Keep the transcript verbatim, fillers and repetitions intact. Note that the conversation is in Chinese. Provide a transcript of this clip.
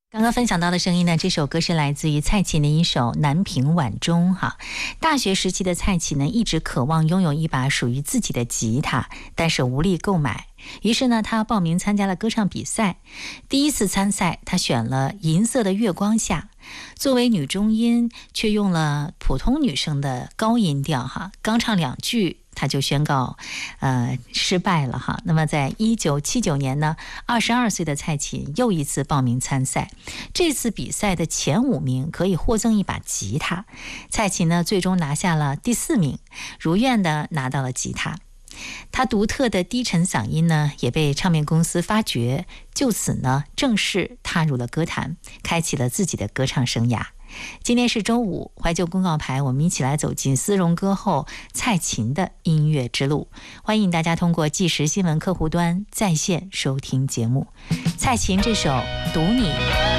刚刚分享到的声音呢，这首歌是来自于蔡琴的一首《南屏晚钟》哈。大学时期的蔡琴呢，一直渴望拥有一把属于自己的吉他，但是无力购买。于是呢，她报名参加了歌唱比赛。第一次参赛，她选了《银色的月光下》，作为女中音，却用了普通女生的高音调哈。刚唱两句，他就宣告呃失败了哈。那么在一九七九年呢，二十二岁的蔡琴又一次报名参赛，这次比赛的前五名可以获赠一把吉他。蔡琴呢最终拿下了第四名，如愿的拿到了吉他。他独特的低沉嗓音呢也被唱片公司发掘，就此呢正式踏入了歌坛，开启了自己的歌唱生涯。今天是周五，怀旧公告牌，我们一起来走进丝绒歌后蔡琴的音乐之路。欢迎大家通过即时新闻客户端在线收听节目。蔡琴这首《读你》。